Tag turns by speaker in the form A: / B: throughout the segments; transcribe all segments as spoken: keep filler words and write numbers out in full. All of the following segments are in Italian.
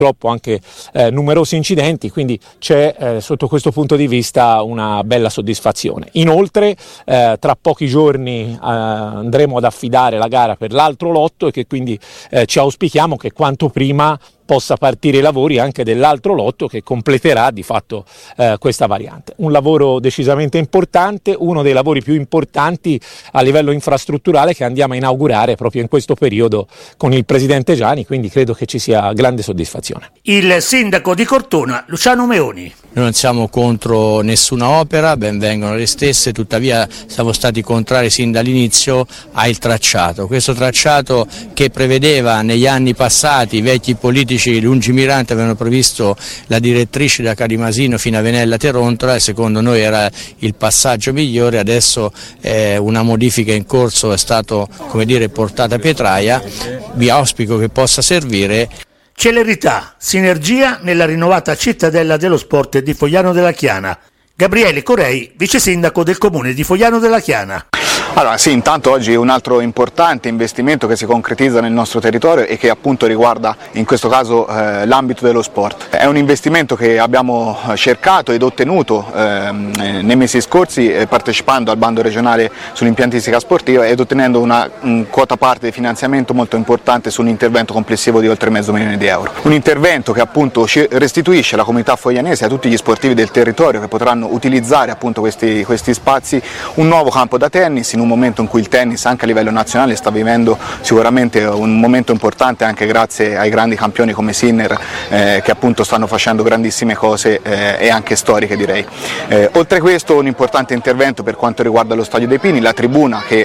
A: purtroppo anche eh, numerosi incidenti, quindi c'è eh, sotto questo punto di vista una bella soddisfazione. Inoltre eh, tra pochi giorni eh, andremo ad affidare la gara per l'altro lotto e che quindi eh, ci auspichiamo che quanto prima possa partire i lavori anche dell'altro lotto che completerà di fatto eh, questa variante. Un lavoro decisamente importante, uno dei lavori più importanti a livello infrastrutturale che andiamo a inaugurare proprio in questo periodo con il Presidente Giani, quindi credo che ci sia grande soddisfazione.
B: Il sindaco di Cortona, Luciano Meoni.
C: Noi non siamo contro nessuna opera, ben vengano le stesse, tuttavia siamo stati contrari sin dall'inizio al tracciato. Questo tracciato che prevedeva negli anni passati, i vecchi politici lungimiranti avevano previsto la direttrice da Carimasino fino a Venella Terontola e secondo noi era il passaggio migliore. Adesso eh, una modifica in corso è stato, come dire, portata a pietraia, vi auspico che possa servire.
B: Celerità, sinergia nella rinnovata cittadella dello sport di Fogliano della Chiana. Gabriele Corei, vice sindaco del comune di Fogliano della Chiana.
D: Allora sì, intanto oggi è un altro importante investimento che si concretizza nel nostro territorio e che appunto riguarda in questo caso eh, l'ambito dello sport. È un investimento che abbiamo cercato ed ottenuto eh, nei mesi scorsi eh, partecipando al bando regionale sull'impiantistica sportiva ed ottenendo una un quota parte di finanziamento molto importante su un intervento complessivo di oltre mezzo milione di euro. Un intervento che appunto restituisce alla comunità foglianese, a tutti gli sportivi del territorio che potranno utilizzare appunto questi, questi spazi, un nuovo campo da tennis in un momento in cui il tennis anche a livello nazionale sta vivendo sicuramente un momento importante anche grazie ai grandi campioni come Sinner eh, che appunto stanno facendo grandissime cose eh, e anche storiche direi. Eh, oltre a questo un importante intervento per quanto riguarda lo Stadio dei Pini, la tribuna che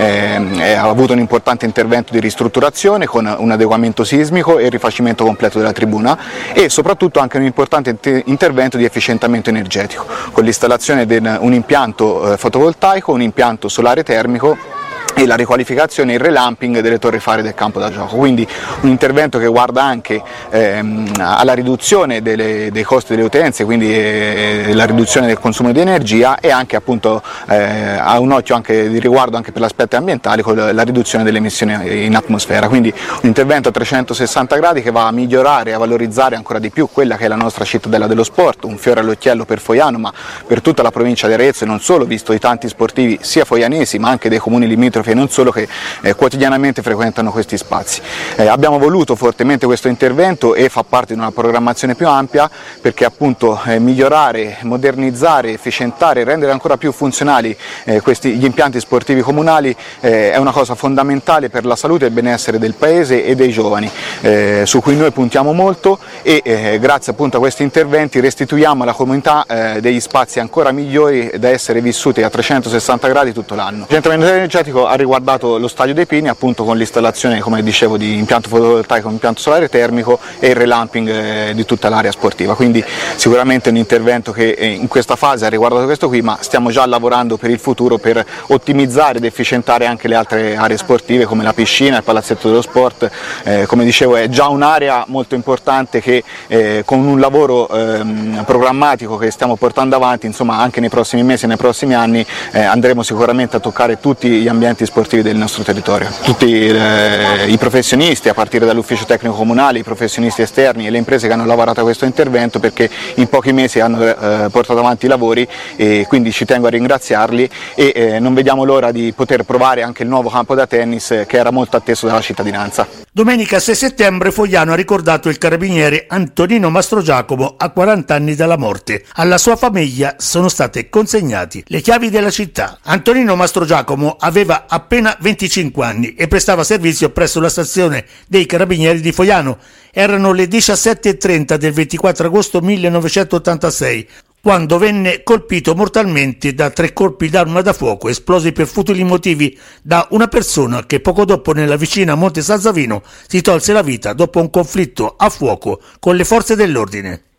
D: eh, ha avuto un importante intervento di ristrutturazione con un adeguamento sismico e il rifacimento completo della tribuna e soprattutto anche un importante intervento di efficientamento energetico con l'installazione di un impianto eh, fotovoltaico, un impianto solare termico e la riqualificazione e il relamping delle torri fari del campo da gioco, quindi un intervento che guarda anche ehm, alla riduzione delle, dei costi delle utenze, quindi eh, la riduzione del consumo di energia e anche appunto eh, ha un occhio anche di riguardo anche per gli aspetti ambientali con la riduzione delle emissioni in atmosfera, quindi un intervento a trecentosessanta gradi che va a migliorare e a valorizzare ancora di più quella che è la nostra cittadella dello sport, un fiore all'occhiello per Fogliano ma per tutta la provincia di Arezzo e non solo, visto i tanti sportivi sia foglianesi ma anche dei comuni limitrofi e non solo che eh, quotidianamente frequentano questi spazi. Eh, abbiamo voluto fortemente questo intervento e fa parte di una programmazione più ampia perché appunto eh, migliorare, modernizzare, efficientare, rendere ancora più funzionali eh, questi, gli impianti sportivi comunali eh, è una cosa fondamentale per la salute e il benessere del paese e dei giovani eh, su cui noi puntiamo molto e eh, grazie appunto a questi interventi restituiamo alla comunità eh, degli spazi ancora migliori da essere vissuti a trecentosessanta gradi tutto l'anno. Il centramento energetico ha riguardato lo Stadio dei Pini appunto con l'installazione, come dicevo, di impianto fotovoltaico, impianto solare termico e il relamping eh, di tutta l'area sportiva, quindi sicuramente un intervento che eh, in questa fase ha riguardato questo qui, ma stiamo già lavorando per il futuro per ottimizzare ed efficientare anche le altre aree sportive come la piscina, il palazzetto dello sport, eh, come dicevo è già un'area molto importante che eh, con un lavoro eh, programmatico che stiamo portando avanti, insomma anche nei prossimi mesi e nei prossimi anni eh, andremo sicuramente a toccare tutti gli ambienti sportivi del nostro territorio. Tutti eh, i professionisti a partire dall'ufficio tecnico comunale, i professionisti esterni e le imprese che hanno lavorato a questo intervento perché in pochi mesi hanno eh, portato avanti i lavori e quindi ci tengo a ringraziarli e eh, non vediamo l'ora di poter provare anche il nuovo campo da tennis eh, che era molto atteso dalla cittadinanza.
B: Domenica sei settembre Fogliano ha ricordato il carabiniere Antonino Mastrogiacomo a quaranta anni dalla morte. Alla sua famiglia sono state consegnati le chiavi della città. Antonino Mastrogiacomo aveva appena venticinque anni e prestava servizio presso la stazione dei Carabinieri di Fogliano. Erano le diciassette e trenta del ventiquattro agosto millenovecentottantasei quando venne colpito mortalmente da tre colpi d'arma da fuoco esplosi per futili motivi da una persona che poco dopo nella vicina Monte Sazzavino si tolse la vita dopo un conflitto a fuoco con le forze dell'ordine.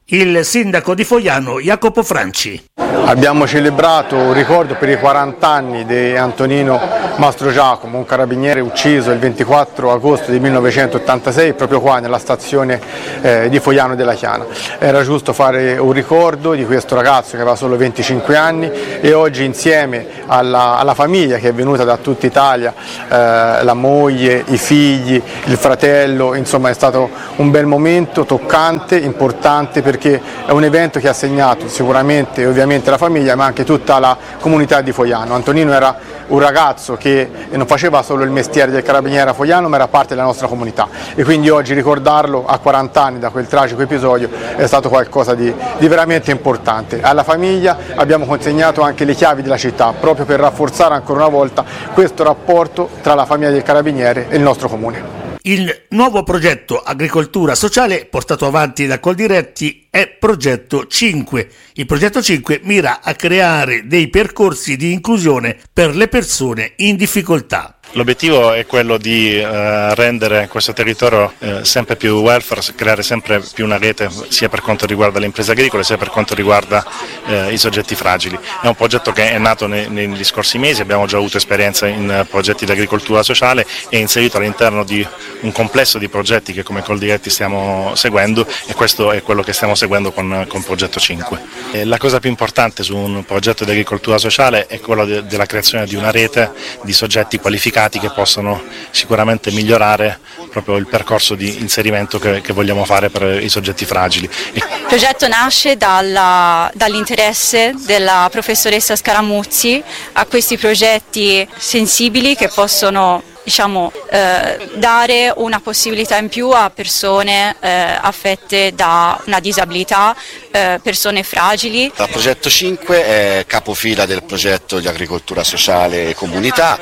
B: Il sindaco di Fogliano, Jacopo Franci.
E: Abbiamo celebrato un ricordo per i quaranta anni di Antonino Mastrogiacomo, un carabiniere ucciso il ventiquattro agosto del millenovecentottantasei proprio qua nella stazione eh, di Fogliano della Chiana. Era giusto fare un ricordo di questo ragazzo che aveva solo venticinque anni e oggi insieme alla, alla famiglia che è venuta da tutta Italia, eh, la moglie, i figli, il fratello, insomma è stato un bel momento toccante, importante, perché è un evento che ha segnato sicuramente ovviamente la famiglia ma anche tutta la comunità di Fogliano. Antonino era un ragazzo che non faceva solo il mestiere del carabiniere a Fogliano ma era parte della nostra comunità e quindi oggi ricordarlo a quaranta anni da quel tragico episodio è stato qualcosa di, di veramente importante. Alla famiglia abbiamo consegnato anche le chiavi della città proprio per rafforzare ancora una volta questo rapporto tra la famiglia del carabiniere e il nostro comune.
B: Il nuovo progetto Agricoltura Sociale portato avanti da Coldiretti è Progetto cinque. Il Progetto cinque mira a creare dei percorsi di inclusione per le persone in difficoltà.
F: L'obiettivo è quello di eh, rendere questo territorio eh, sempre più welfare, creare sempre più una rete sia per quanto riguarda le imprese agricole sia per quanto riguarda eh, i soggetti fragili. È un progetto che è nato nei, negli scorsi mesi, abbiamo già avuto esperienza in uh, progetti di agricoltura sociale e inserito all'interno di un complesso di progetti che come Coldiretti stiamo seguendo e questo è quello che stiamo seguendo con, con Progetto cinque. E la cosa più importante su un progetto di agricoltura sociale è quello de, della creazione di una rete di soggetti qualificati che possono sicuramente migliorare proprio il percorso di inserimento che, che vogliamo fare per i soggetti fragili.
G: Il progetto nasce dalla, dall'interesse della professoressa Scaramuzzi a questi progetti sensibili che possono diciamo, eh, dare una possibilità in più a persone eh, affette da una disabilità, eh, persone fragili.
H: Il Progetto cinque è capofila del progetto di agricoltura sociale e comunità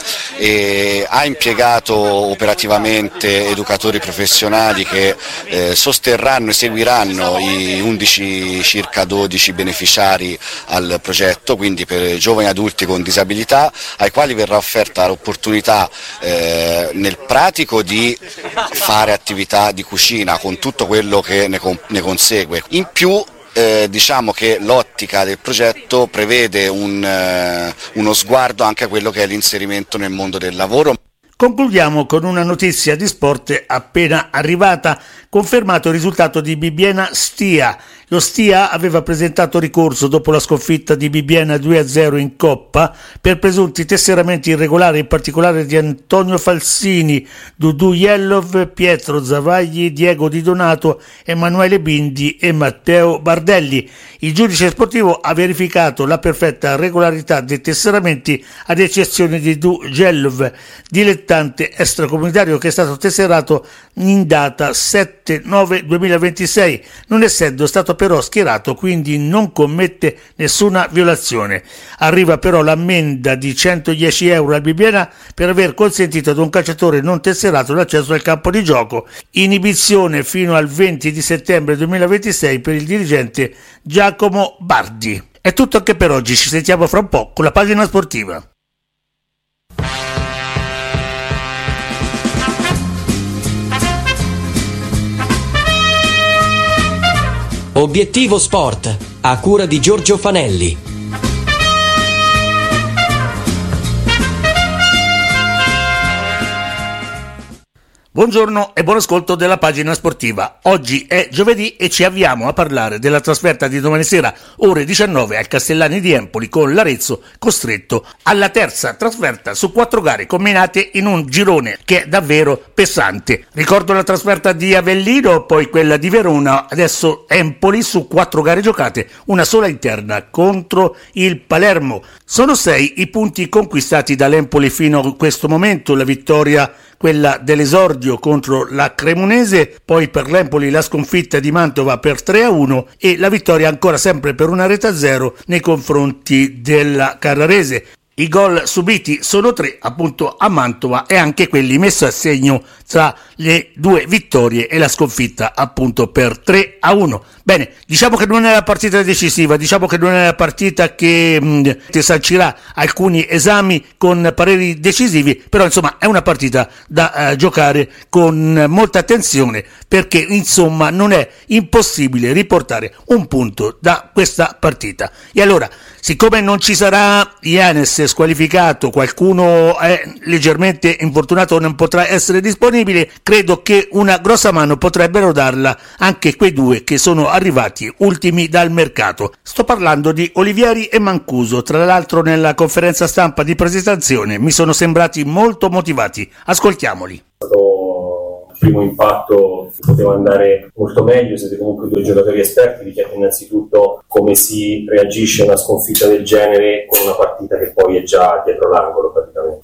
H: e ha impiegato operativamente educatori professionali che eh, sosterranno e seguiranno i undici, circa dodici beneficiari al progetto, quindi per giovani adulti con disabilità ai quali verrà offerta l'opportunità eh, nel pratico di fare attività di cucina con tutto quello che ne, con, ne consegue. In più eh, diciamo che l'ottica del progetto prevede un, eh, uno sguardo anche a quello che è l'inserimento nel mondo del lavoro.
B: Concludiamo con una notizia di sport appena arrivata, confermato il risultato di Bibbiena Stia. Lo Stia aveva presentato ricorso dopo la sconfitta di Bibbiena due a zero in Coppa per presunti tesseramenti irregolari, in particolare di Antonio Falsini, Dudu Yellov, Pietro Zavagli, Diego Di Donato, Emanuele Bindi e Matteo Bardelli. Il giudice sportivo ha verificato la perfetta regolarità dei tesseramenti ad eccezione di Du Yellov, dilettante extracomunitario che è stato tesserato in data sette nove duemilaventisei, non essendo stato però schierato, quindi non commette nessuna violazione. Arriva però l'ammenda di centodieci euro al Bibbiena per aver consentito ad un calciatore non tesserato l'accesso al campo di gioco. Inibizione fino al venti di settembre duemilaventisei per il dirigente Giacomo Bardi. È tutto anche per oggi, ci sentiamo fra un po' con la pagina sportiva.
I: Obiettivo Sport, a cura di Giorgio Fanelli.
B: Buongiorno e buon ascolto della pagina sportiva. Oggi è giovedì e ci avviamo a parlare della trasferta di domani sera, ore diciannove, al Castellani di Empoli, con l'Arezzo costretto alla terza trasferta su quattro gare combinate in un girone che è davvero pesante. Ricordo la trasferta di Avellino, poi quella di Verona, adesso Empoli su quattro gare giocate, una sola interna contro il Palermo. Sono sei i punti conquistati dall'Empoli fino a questo momento, la vittoria quella dell'esordio contro la Cremonese, poi per l'Empoli la sconfitta di Mantova per tre a uno e la vittoria ancora sempre per una rete a zero nei confronti della Carrarese. I gol subiti sono tre appunto a Mantova e anche quelli messi a segno tra le due vittorie e la sconfitta appunto per tre a uno. Bene, diciamo che non è la partita decisiva, diciamo che non è la partita che mh, ti sancirà alcuni esami con pareri decisivi, però insomma è una partita da uh, giocare con molta attenzione, perché insomma non è impossibile riportare un punto da questa partita. E allora, siccome non ci sarà Yanes squalificato, qualcuno è leggermente infortunato, non potrà essere disponibile, credo che una grossa mano potrebbero darla anche quei due che sono arrivati ultimi dal mercato. Sto parlando di Olivieri e Mancuso. Tra l'altro nella conferenza stampa di presentazione mi sono sembrati molto motivati. Ascoltiamoli.
J: Il primo impatto poteva andare molto meglio, siete comunque due giocatori esperti, vi chiedo innanzitutto come si reagisce a una sconfitta del genere con una partita che poi è già dietro l'angolo praticamente.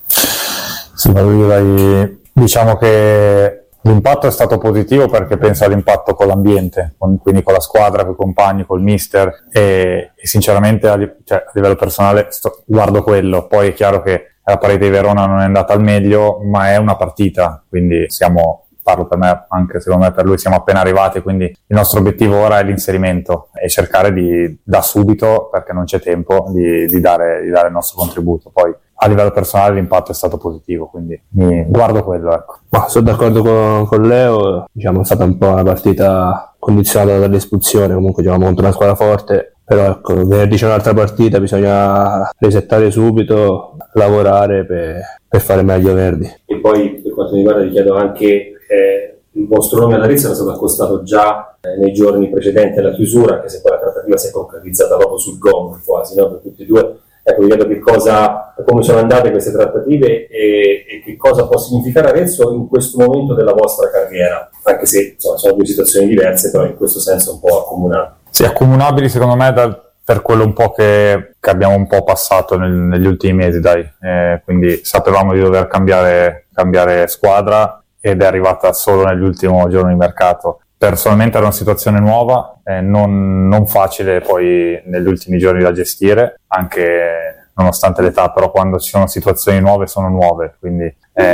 K: Sì, ma direi, diciamo che l'impatto è stato positivo perché penso all'impatto con l'ambiente, con, quindi con la squadra, con i compagni, col mister e, e sinceramente a, cioè, a livello personale sto, guardo quello. Poi è chiaro che la partita di Verona non è andata al meglio, ma è una partita, quindi siamo, parlo per me, anche secondo me per lui, siamo appena arrivati, quindi il nostro obiettivo ora è l'inserimento e cercare di, da subito, perché non c'è tempo, di, di, dare, di dare il nostro contributo. Poi a livello personale l'impatto è stato positivo, quindi mi guardo quello, ecco.
L: Ma sono d'accordo con, con Leo, diciamo è stata un po' una partita condizionata dall'espulsione, comunque giocavamo contro una squadra forte, però ecco, venerdì c'è un'altra partita, bisogna resettare subito, lavorare per, per fare meglio Verdi.
J: E poi per quanto mi riguarda vi chiedo anche, eh, il vostro nome all'Arezzo era stato accostato già eh, nei giorni precedenti alla chiusura, anche se poi la trattativa si è concretizzata proprio sul gong quasi, no? Per tutti e due. Ecco, vi chiedo che cosa, come sono andate queste trattative e, e che cosa può significare Arezzo in questo momento della vostra carriera, anche se insomma, sono due situazioni diverse, però in questo senso un po' accomunate.
K: Sì, accomunabili secondo me da, per quello un po' che, che abbiamo un po' passato nel, negli ultimi mesi, dai. Eh, quindi sapevamo di dover cambiare, cambiare squadra ed è arrivata solo nell'ultimo giorno di mercato. Personalmente era una situazione nuova, eh, non, non facile poi negli ultimi giorni da gestire, anche nonostante l'età, però quando ci sono situazioni nuove sono nuove, quindi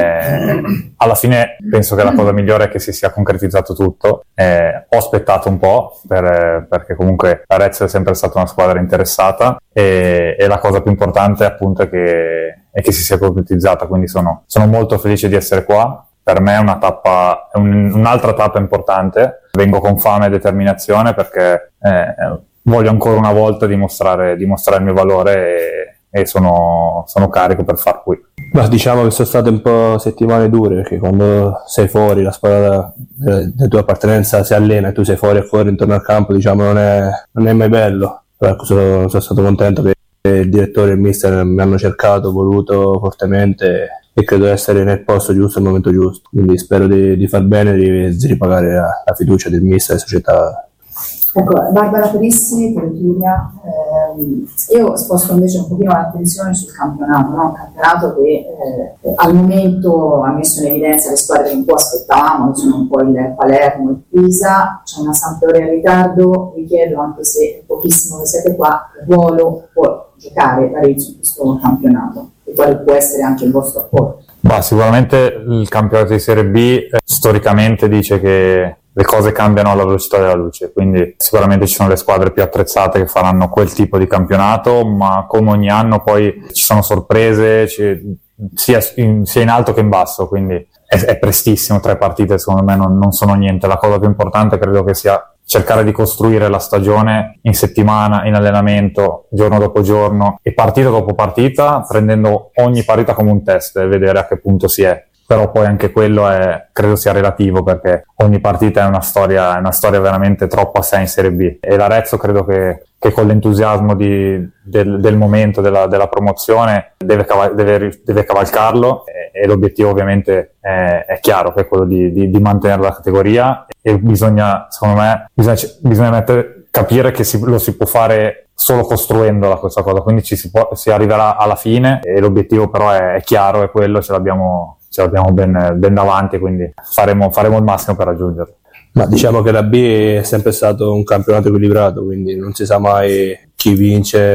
K: eh, alla fine penso che la cosa migliore è che si sia concretizzato tutto. Eh, ho aspettato un po' per, perché comunque Arezzo è sempre stata una squadra interessata e, e la cosa più importante appunto è che, è che si sia concretizzata, quindi sono, sono molto felice di essere qua. Per me è una tappa, è un, un'altra tappa importante. Vengo con fame e determinazione perché eh, voglio ancora una volta dimostrare, dimostrare il mio valore e, e sono, sono carico per far qui.
L: Ma diciamo che sono state un po' settimane dure, perché quando sei fuori, la squadra della tua appartenenza si allena e tu sei fuori e fuori intorno al campo, diciamo non è, non è mai bello. Però ecco, sono, sono stato contento che il direttore e il mister mi hanno cercato, voluto fortemente e credo di essere nel posto giusto al momento giusto, quindi spero di, di far bene e di, di ripagare la, la fiducia del mister e società.
M: Ecco, Barbara Perissi, Perugia, ehm, io sposto invece un pochino l'attenzione sul campionato, no? Un campionato che eh, al momento ha messo in evidenza le squadre che un po' aspettavamo, che sono un po' il Palermo, il Pisa, c'è una Sampdoria in ritardo, vi chiedo, anche se è pochissimo che siete qua, che ruolo può giocare Arezzo in questo campionato e quale può essere anche il vostro apporto?
K: Bah, sicuramente il campionato di Serie B eh, storicamente dice che le cose cambiano alla velocità della luce, quindi sicuramente ci sono le squadre più attrezzate che faranno quel tipo di campionato, ma come ogni anno poi ci sono sorprese ci, sia, in, sia in alto che in basso, quindi è, è prestissimo, tre partite secondo me non, non sono niente. La cosa più importante credo che sia cercare di costruire la stagione in settimana, in allenamento, giorno dopo giorno e partita dopo partita, prendendo ogni partita come un test e vedere a che punto si è. Però poi anche quello è, credo sia relativo, perché ogni partita è una storia, è una storia veramente troppo a sé in Serie B. E l'Arezzo credo che, che con l'entusiasmo di, del, del momento della, della promozione deve, caval- deve, deve cavalcarlo e, e l'obiettivo ovviamente è, è chiaro, che è quello di, di, di mantenere la categoria e bisogna, secondo me, bisogna, bisogna mettere, capire che si, lo si può fare solo costruendola questa cosa, quindi ci si, può, si arriverà alla fine e l'obiettivo però è, è chiaro, è quello, ce l'abbiamo ce l'abbiamo ben, ben davanti, quindi faremo, faremo il massimo per raggiungerlo.
L: Ma diciamo che la B è sempre stato un campionato equilibrato, quindi non si sa mai chi vince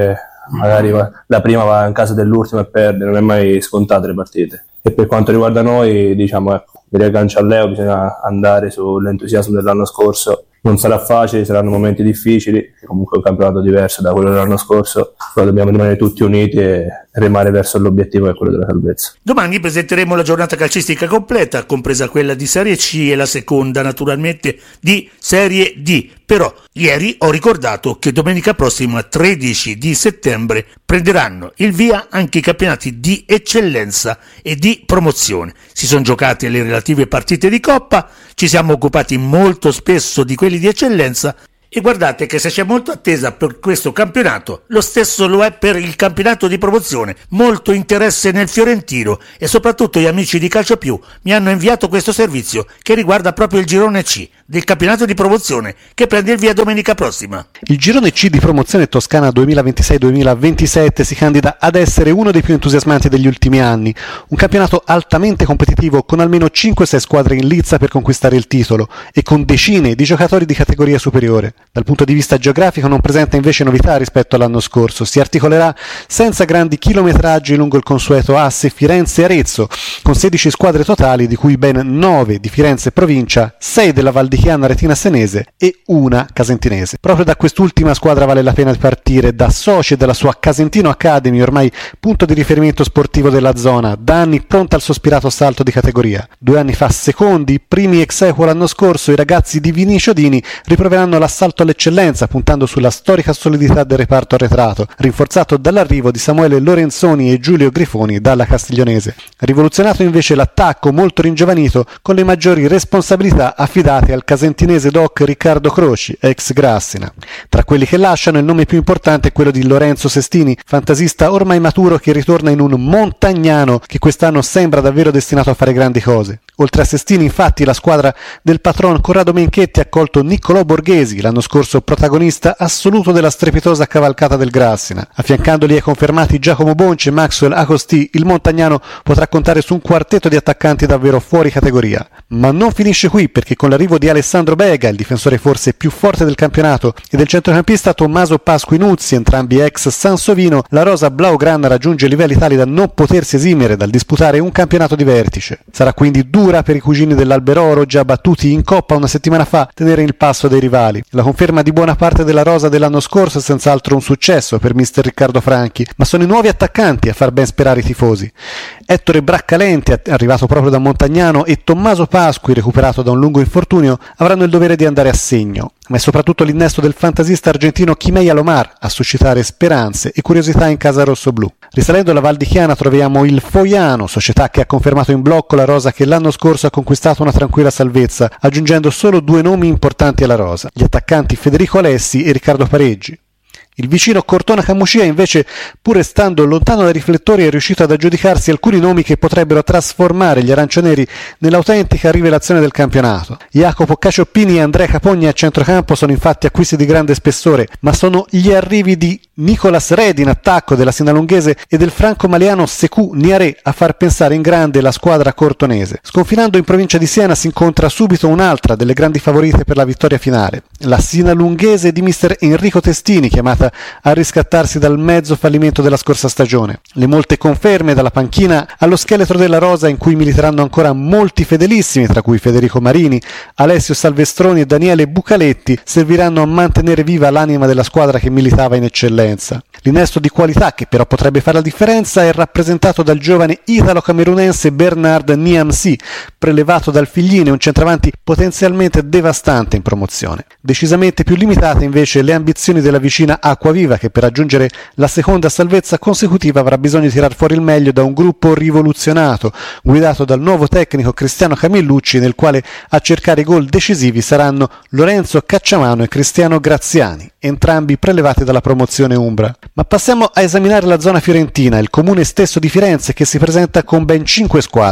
L: magari la prima va in casa dell'ultima e perde, non è mai scontato le partite. E per quanto riguarda noi, diciamo, ecco, mi riaggancio a Leo, bisogna andare sull'entusiasmo dell'anno scorso. Non sarà facile, saranno momenti difficili, comunque è un campionato diverso da quello dell'anno scorso, però dobbiamo rimanere tutti uniti e remare verso l'obiettivo che è quello della salvezza.
B: Domani presenteremo la giornata calcistica completa, compresa quella di Serie C e la seconda naturalmente di Serie D. Però ieri ho ricordato che domenica prossima, tredici di settembre, prenderanno il via anche i campionati di eccellenza e di promozione. Si sono giocate le relative partite di Coppa, ci siamo occupati molto spesso di quelli di eccellenza e guardate che se c'è molto attesa per questo campionato, lo stesso lo è per il campionato di promozione. Molto interesse nel fiorentino e soprattutto gli amici di Calcio Più mi hanno inviato questo servizio che riguarda proprio il girone C del campionato di promozione che prende il via domenica prossima.
N: Il girone C di promozione Toscana duemilaventisei duemilaventisette si candida ad essere uno dei più entusiasmanti degli ultimi anni, un campionato altamente competitivo con almeno cinque sei squadre in lizza per conquistare il titolo e con decine di giocatori di categoria superiore. Dal punto di vista geografico non presenta invece novità rispetto all'anno scorso, si articolerà senza grandi chilometraggi lungo il consueto asse Firenze-Arezzo, con sedici squadre totali di cui ben nove di Firenze provincia, sei della Val di Chiana Retina Senese e una casentinese. Proprio da quest'ultima squadra vale la pena partire, da soci della sua Casentino Academy, ormai punto di riferimento sportivo della zona, da anni pronta al sospirato salto di categoria. Due anni fa secondi, primi ex equo l'anno scorso, i ragazzi di Vinicio Dini riproveranno l'assalto all'eccellenza puntando sulla storica solidità del reparto arretrato, rinforzato dall'arrivo di Samuele Lorenzoni e Giulio Grifoni dalla Castiglionese. Rivoluzionato invece l'attacco molto ringiovanito con le maggiori responsabilità affidate al casentinese doc Riccardo Croci, ex Grassina. Tra quelli che lasciano il nome più importante è quello di Lorenzo Sestini, fantasista ormai maturo che ritorna in un montagnano che quest'anno sembra davvero destinato a fare grandi cose. Oltre a Sestini, infatti, la squadra del patron Corrado Menchetti ha accolto Niccolò Borghesi, l'anno scorso protagonista assoluto della strepitosa cavalcata del Grassina. Affiancandoli ai confermati Giacomo Bonci e Maxwell Acosti, il montagnano potrà contare su un quartetto di attaccanti davvero fuori categoria. Ma non finisce qui, perché con l'arrivo di Alessandro Bega, il difensore forse più forte del campionato, e del centrocampista Tommaso Pasquinuzzi, entrambi ex Sansovino, la rosa blaugrana raggiunge livelli tali da non potersi esimere dal disputare un campionato di vertice. Sarà quindi dura per i cugini dell'Alberoro, già battuti in Coppa una settimana fa, tenere il passo dei rivali. La conferma di buona parte della rosa dell'anno scorso è senz'altro un successo per mister Riccardo Franchi, ma sono i nuovi attaccanti a far ben sperare i tifosi. Ettore Braccalenti, arrivato proprio da Montagnano, e Tommaso Pasqui, recuperato da un lungo infortunio, avranno il dovere di andare a segno. Ma è soprattutto l'innesto del fantasista argentino Chimeia Lomar a suscitare speranze e curiosità in casa rossoblù. Risalendo la Val di Chiana troviamo il Foiano, società che ha confermato in blocco la rosa che l'anno scorso ha conquistato una tranquilla salvezza, aggiungendo solo due nomi importanti alla rosa, gli attaccanti Federico Alessi e Riccardo Pareggi. Il vicino Cortona Camucia invece, pur restando lontano dai riflettori, è riuscito ad aggiudicarsi alcuni nomi che potrebbero trasformare gli aranciονeri nell'autentica rivelazione del campionato. Jacopo Cacioppini e Andrea Capogni a centrocampo sono infatti acquisti di grande spessore, ma sono gli arrivi di Nicolas Redi in attacco della Sinalunghese e del franco-maliano Secù Niaré a far pensare in grande la squadra cortonese. Sconfinando in provincia di Siena si incontra subito un'altra delle grandi favorite per la vittoria finale, la Sinalunghese di mister Enrico Testini, chiamata a riscattarsi dal mezzo fallimento della scorsa stagione. Le molte conferme dalla panchina allo scheletro della rosa, in cui militeranno ancora molti fedelissimi, tra cui Federico Marini, Alessio Salvestroni e Daniele Bucaletti, serviranno a mantenere viva l'anima della squadra che militava in eccellenza. L'innesto di qualità, che però potrebbe fare la differenza, è rappresentato dal giovane italo-camerunense Bernard Niamsi, prelevato dal Figline, un centravanti potenzialmente devastante in promozione. Decisamente più limitate invece le ambizioni della vicina Acquaviva, che per raggiungere la seconda salvezza consecutiva avrà bisogno di tirar fuori il meglio da un gruppo rivoluzionato, guidato dal nuovo tecnico Cristiano Camillucci, nel quale a cercare i gol decisivi saranno Lorenzo Cacciamano e Cristiano Graziani, entrambi prelevati dalla promozione umbra. Ma passiamo a esaminare la zona fiorentina, il comune stesso di Firenze, che si presenta con ben cinque squadre.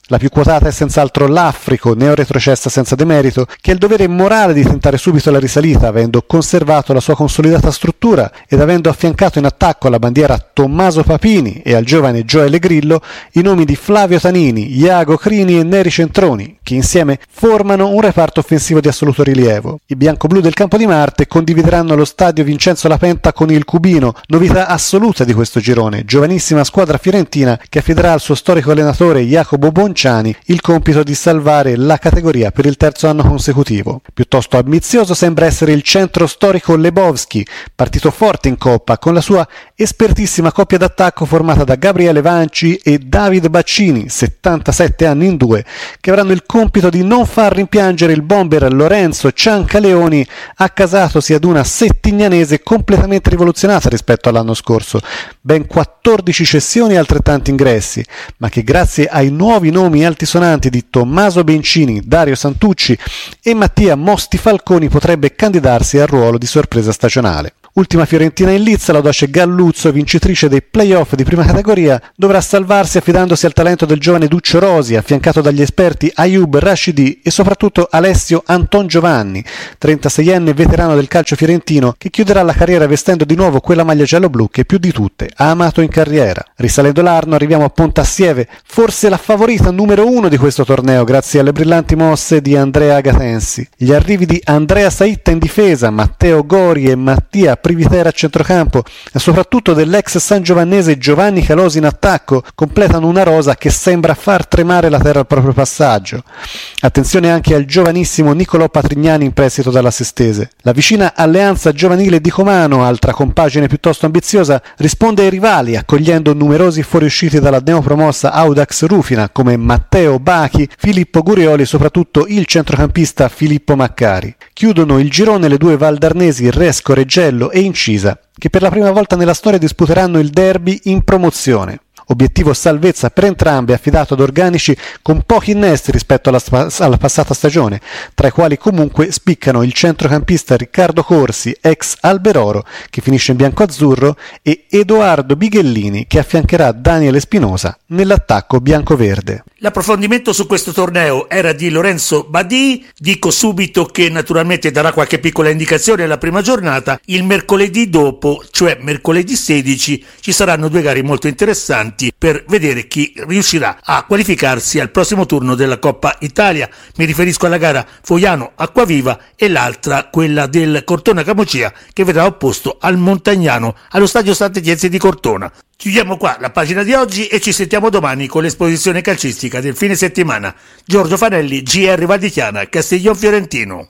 N: La più quotata è senz'altro l'Africo, neoretrocessa senza demerito, che ha il dovere morale di tentare subito la risalita, avendo conservato la sua consolidata struttura ed avendo affiancato in attacco alla bandiera Tommaso Papini e al giovane Gioele Grillo i nomi di Flavio Tanini, Iago Crini e Neri Centroni, che insieme formano un reparto offensivo di assoluto rilievo. I bianco-blu del Campo di Marte condivideranno lo stadio Vincenzo Lapenta con il Cubino, novità assoluta di questo girone, giovanissima squadra fiorentina che affiderà al suo storico allenatore Jacopo Bonciani il compito di salvare la categoria per il terzo anno consecutivo. Piuttosto ambizioso sembra essere il centro storico Lebowski, partito forte in Coppa con la sua espertissima coppia d'attacco formata da Gabriele Vanci e David Baccini, settantasette anni in due, che avranno il compito di non far rimpiangere il bomber Lorenzo Ciancaleoni, accasatosi ad una settignanese completamente rivoluzionata rispetto all'anno scorso, ben quattordici cessioni e altrettanti ingressi, ma che grazie ai nuovi nomi altisonanti di Tommaso Bencini, Dario Santucci e Mattia Mosti Falconi potrebbe candidarsi al ruolo di sorpresa stagionale. Ultima fiorentina in lizza, l'Audace Galluzzo, vincitrice dei play-off di prima categoria, dovrà salvarsi affidandosi al talento del giovane Duccio Rosi, affiancato dagli esperti Ayub Rashidi e soprattutto Alessio Anton Giovanni, trentaseienne veterano del calcio fiorentino, che chiuderà la carriera vestendo di nuovo quella maglia giallo-blu che più di tutte ha amato in carriera. Risalendo l'Arno arriviamo a Pontassieve, forse la favorita numero uno di questo torneo grazie alle brillanti mosse di Andrea Gatensi. Gli arrivi di Andrea Saitta in difesa, Matteo Gori e Mattia Privitera a centrocampo e soprattutto dell'ex sangiovannese Giovanni Calosi in attacco completano una rosa che sembra far tremare la terra al proprio passaggio. Attenzione anche al giovanissimo Nicolò Patrignani in prestito dalla Sestese. La vicina Alleanza Giovanile di Comano, altra compagine piuttosto ambiziosa, risponde ai rivali accogliendo numerosi fuoriusciti dalla neopromossa Audax Rufina come Matteo Bachi, Filippo Gurioli e soprattutto il centrocampista Filippo Maccari. Chiudono il girone le due valdarnesi Resco Reggello e Incisa, che per la prima volta nella storia disputeranno il derby in promozione. Obiettivo salvezza per entrambe affidato ad organici con pochi innesti rispetto alla, alla passata stagione, tra i quali comunque spiccano il centrocampista Riccardo Corsi, ex Alberoro, che finisce in bianco-azzurro, e Edoardo Bighellini, che affiancherà Daniele Spinosa nell'attacco bianco-verde.
B: L'approfondimento su questo torneo era di Lorenzo Badì. Dico subito che naturalmente darà qualche piccola indicazione alla prima giornata. Il mercoledì dopo, cioè mercoledì sedici, ci saranno due gare molto interessanti per vedere chi riuscirà a qualificarsi al prossimo turno della Coppa Italia. Mi riferisco alla gara Fogliano-Acquaviva e l'altra, quella del Cortona Camocia, che vedrà opposto al Montagnano allo stadio Sant'Etienne di Cortona. Chiudiamo qua la pagina di oggi e ci sentiamo domani con l'esposizione calcistica del fine settimana. Giorgio Fanelli, G R Val di Chiana, Castiglion Fiorentino.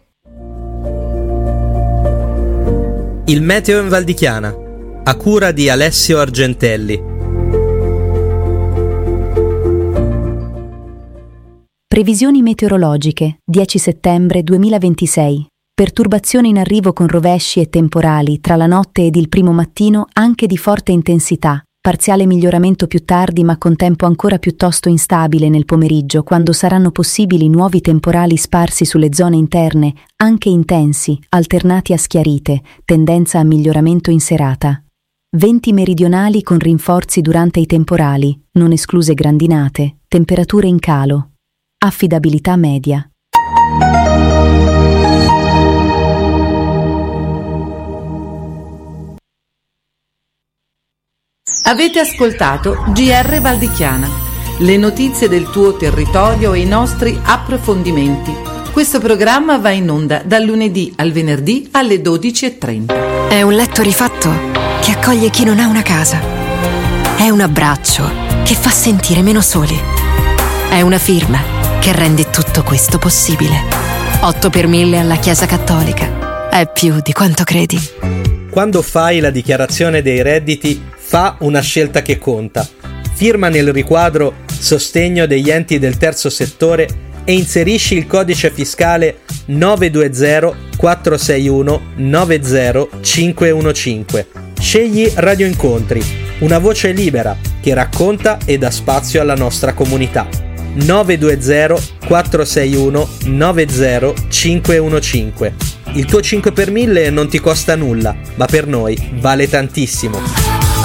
O: Il meteo in Val di Chiana, a cura di Alessio Argentelli.
P: Previsioni meteorologiche, dieci settembre duemilaventisei. Perturbazioni in arrivo con rovesci e temporali tra la notte ed il primo mattino anche di forte intensità. Parziale miglioramento più tardi ma con tempo ancora piuttosto instabile nel pomeriggio quando saranno possibili nuovi temporali sparsi sulle zone interne, anche intensi, alternati a schiarite, tendenza a miglioramento in serata. Venti meridionali con rinforzi durante i temporali, non escluse grandinate, temperature in calo. Affidabilità media.
Q: Avete ascoltato G R Val di Chiana, le notizie del tuo territorio e i nostri approfondimenti. Questo programma va in onda dal lunedì al venerdì alle dodici e trenta.
R: È un letto rifatto che accoglie chi non ha una casa. È un abbraccio che fa sentire meno soli. È una firma che rende tutto questo possibile. otto per mille alla Chiesa Cattolica. È più di quanto credi.
O: Quando fai la dichiarazione dei redditi, fa una scelta che conta. Firma nel riquadro Sostegno degli enti del terzo settore e inserisci il codice fiscale nove due zero quattro sei uno nove zero cinque uno cinque. Scegli Radio Incontri, una voce libera che racconta e dà spazio alla nostra comunità. nove due zero quattro sei uno nove zero cinque uno cinque. Il tuo cinque per mille non ti costa nulla, ma per noi vale tantissimo.